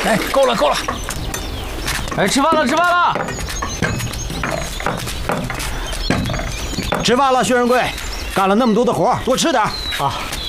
哎，够了够了。哎，吃饭了吃饭了。 吃饭了，薛仁贵，干了那么多的活，多吃点啊。